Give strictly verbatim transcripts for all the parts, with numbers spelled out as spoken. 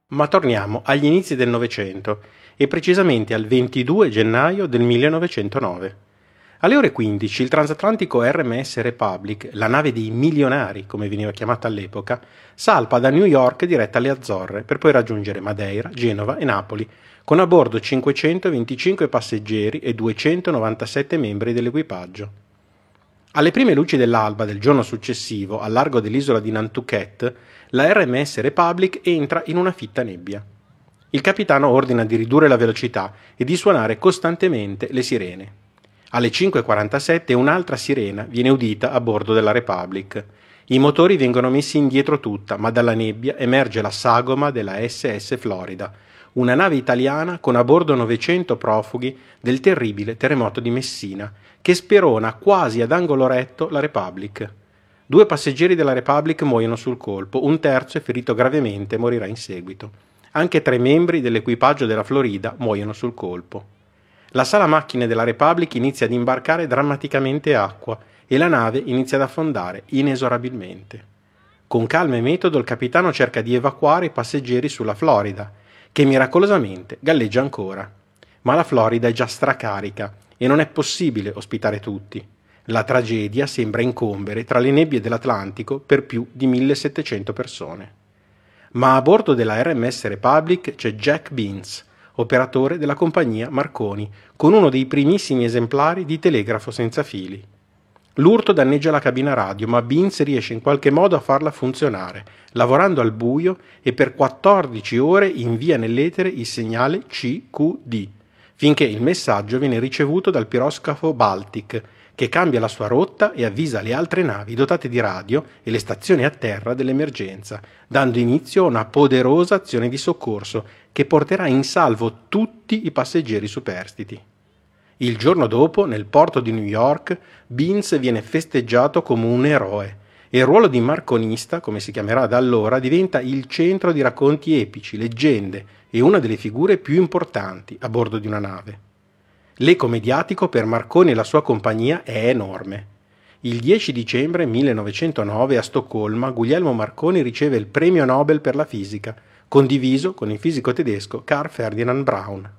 Ma torniamo agli inizi del Novecento e precisamente al ventidue gennaio del millenovecentonove. Alle ore quindici il transatlantico R M S Republic, la nave dei milionari come veniva chiamata all'epoca, salpa da New York diretta alle Azzorre per poi raggiungere Madeira, Genova e Napoli, con a bordo cinquecentoventicinque passeggeri e duecentonovantasette membri dell'equipaggio. Alle prime luci dell'alba del giorno successivo, al largo dell'isola di Nantucket, la R M S Republic entra in una fitta nebbia. Il capitano ordina di ridurre la velocità e di suonare costantemente le sirene. Alle cinque e quarantasette un'altra sirena viene udita a bordo della Republic. I motori vengono messi indietro tutta, ma dalla nebbia emerge la sagoma della S S Florida, una nave italiana con a bordo novecento profughi del terribile terremoto di Messina, che sperona quasi ad angolo retto la Republic. Due passeggeri della Republic muoiono sul colpo, un terzo è ferito gravemente e morirà in seguito. Anche tre membri dell'equipaggio della Florida muoiono sul colpo. La sala macchine della Republic inizia ad imbarcare drammaticamente acqua e la nave inizia ad affondare inesorabilmente. Con calma e metodo il capitano cerca di evacuare i passeggeri sulla Florida, che miracolosamente galleggia ancora. Ma la Florida è già stracarica e non è possibile ospitare tutti. La tragedia sembra incombere tra le nebbie dell'Atlantico per più di millesettecento persone. Ma a bordo della R M S Republic c'è Jack Binns, operatore della compagnia Marconi, con uno dei primissimi esemplari di telegrafo senza fili. L'urto danneggia la cabina radio, ma Binns riesce in qualche modo a farla funzionare, lavorando al buio e per quattordici ore invia nell'etere il segnale C Q D, finché il messaggio viene ricevuto dal piroscafo Baltic, che cambia la sua rotta e avvisa le altre navi dotate di radio e le stazioni a terra dell'emergenza, dando inizio a una poderosa azione di soccorso che porterà in salvo tutti i passeggeri superstiti. Il giorno dopo, nel porto di New York, Binns viene festeggiato come un eroe e il ruolo di marconista, come si chiamerà da allora, diventa il centro di racconti epici, leggende e una delle figure più importanti a bordo di una nave. L'eco mediatico per Marconi e la sua compagnia è enorme. Il dieci dicembre millenovecentonove a Stoccolma Guglielmo Marconi riceve il premio Nobel per la fisica, condiviso con il fisico tedesco Carl Ferdinand Braun.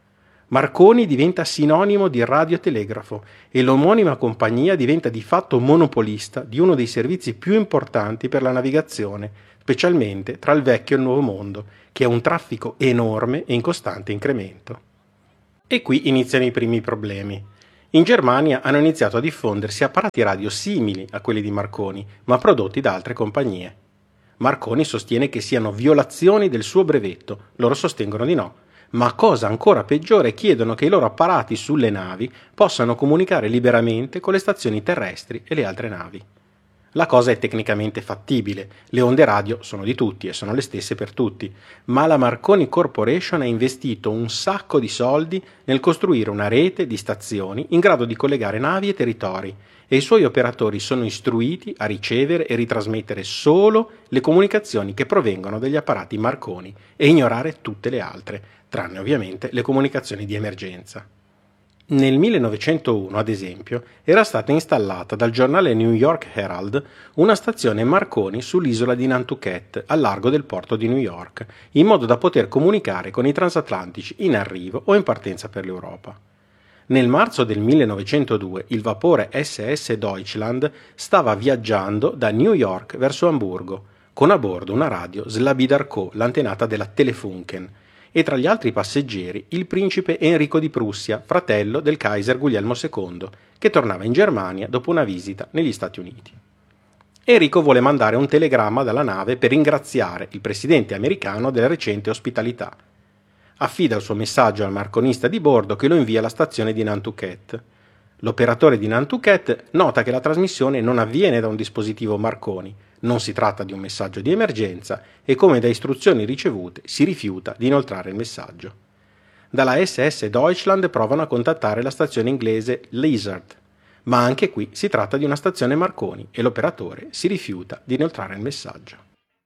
Marconi diventa sinonimo di radiotelegrafo e l'omonima compagnia diventa di fatto monopolista di uno dei servizi più importanti per la navigazione, specialmente tra il vecchio e il nuovo mondo, che ha un traffico enorme e in costante incremento. E qui iniziano i primi problemi. In Germania hanno iniziato a diffondersi apparati radio simili a quelli di Marconi, ma prodotti da altre compagnie. Marconi sostiene che siano violazioni del suo brevetto, loro sostengono di no. Ma cosa ancora peggiore, chiedono che i loro apparati sulle navi possano comunicare liberamente con le stazioni terrestri e le altre navi. La cosa è tecnicamente fattibile, le onde radio sono di tutti e sono le stesse per tutti, ma la Marconi Corporation ha investito un sacco di soldi nel costruire una rete di stazioni in grado di collegare navi e territori, e i suoi operatori sono istruiti a ricevere e ritrasmettere solo le comunicazioni che provengono dagli apparati Marconi e ignorare tutte le altre, tranne ovviamente le comunicazioni di emergenza. Nel millenovecentouno, ad esempio, era stata installata dal giornale New York Herald una stazione Marconi sull'isola di Nantucket, al largo del porto di New York, in modo da poter comunicare con i transatlantici in arrivo o in partenza per l'Europa. Nel marzo del millenovecentodue il vapore S S Deutschland stava viaggiando da New York verso Amburgo, con a bordo una radio Slabidarco, l'antenata della Telefunken, e tra gli altri passeggeri il principe Enrico di Prussia, fratello del Kaiser Guglielmo secondo, che tornava in Germania dopo una visita negli Stati Uniti. Enrico vuole mandare un telegramma dalla nave per ringraziare il presidente americano della recente ospitalità. Affida il suo messaggio al marconista di bordo che lo invia alla stazione di Nantucket. L'operatore di Nantucket nota che la trasmissione non avviene da un dispositivo Marconi, non si tratta di un messaggio di emergenza e, come da istruzioni ricevute, si rifiuta di inoltrare il messaggio. Dalla S S Deutschland provano a contattare la stazione inglese Lizard, ma anche qui si tratta di una stazione Marconi e l'operatore si rifiuta di inoltrare il messaggio.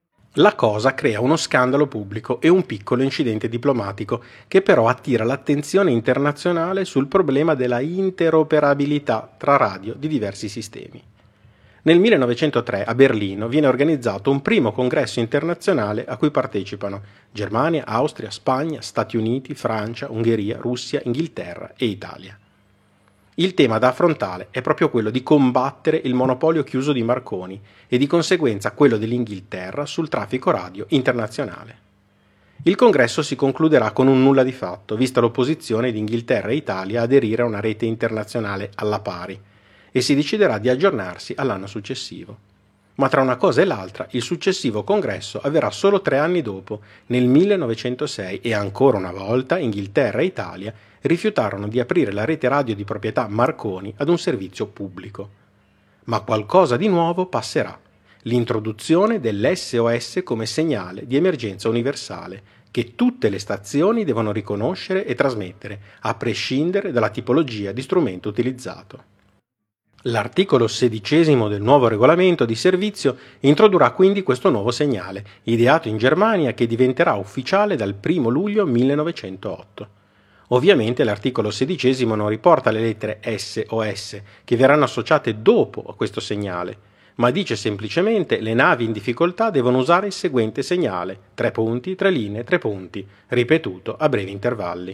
La cosa crea uno scandalo pubblico e un piccolo incidente diplomatico che però attira l'attenzione internazionale sul problema della interoperabilità tra radio di diversi sistemi. Nel millenovecentotre a Berlino viene organizzato un primo congresso internazionale a cui partecipano Germania, Austria, Spagna, Stati Uniti, Francia, Ungheria, Russia, Inghilterra e Italia. Il tema da affrontare è proprio quello di combattere il monopolio chiuso di Marconi e di conseguenza quello dell'Inghilterra sul traffico radio internazionale. Il congresso si concluderà con un nulla di fatto, vista l'opposizione di Inghilterra e Italia a aderire a una rete internazionale alla pari, e si deciderà di aggiornarsi all'anno successivo. Ma tra una cosa e l'altra, il successivo congresso avverrà solo tre anni dopo, nel millenovecentosei, e ancora una volta Inghilterra e Italia rifiutarono di aprire la rete radio di proprietà Marconi ad un servizio pubblico. Ma qualcosa di nuovo passerà: l'introduzione dell'esse o esse come segnale di emergenza universale, che tutte le stazioni devono riconoscere e trasmettere, a prescindere dalla tipologia di strumento utilizzato. L'articolo sedicesimo del nuovo regolamento di servizio introdurrà quindi questo nuovo segnale, ideato in Germania, che diventerà ufficiale dal primo luglio millenovecentootto. Ovviamente l'articolo sedicesimo non riporta le lettere esse o esse, che verranno associate dopo a questo segnale, ma dice semplicemente: le navi in difficoltà devono usare il seguente segnale, tre punti, tre linee, tre punti, ripetuto a brevi intervalli.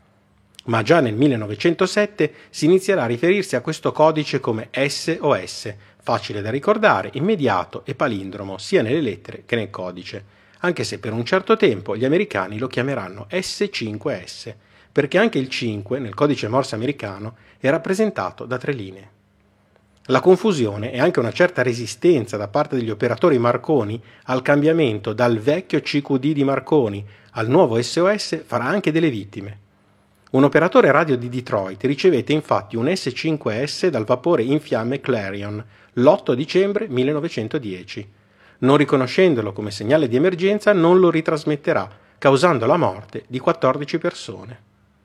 Ma già nel millenovecentosette si inizierà a riferirsi a questo codice come esse o esse, facile da ricordare, immediato e palindromo sia nelle lettere che nel codice, anche se per un certo tempo gli americani lo chiameranno esse cinque esse, perché anche il cinque nel codice Morse americano è rappresentato da tre linee. La confusione e anche una certa resistenza da parte degli operatori Marconi al cambiamento dal vecchio C Q D di Marconi al nuovo esse o esse farà anche delle vittime. Un operatore radio di Detroit ricevette infatti un esse cinque esse dal vapore in fiamme Clarion l'otto dicembre millenovecentodieci. Non riconoscendolo come segnale di emergenza, non lo ritrasmetterà, causando la morte di quattordici persone.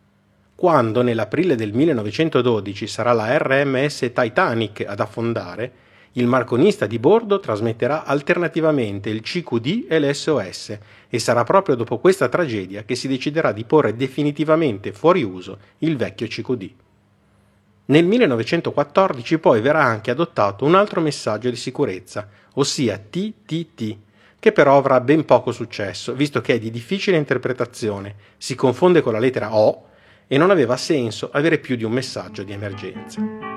Quando nell'aprile del millenovecentododici sarà la erre emme esse Titanic ad affondare, il marconista di bordo trasmetterà alternativamente il C Q D e l'esse o esse, e sarà proprio dopo questa tragedia che si deciderà di porre definitivamente fuori uso il vecchio C Q D. Nel millenovecentoquattordici poi verrà anche adottato un altro messaggio di sicurezza, ossia T T T, che però avrà ben poco successo, visto che è di difficile interpretazione, si confonde con la lettera O e non aveva senso avere più di un messaggio di emergenza.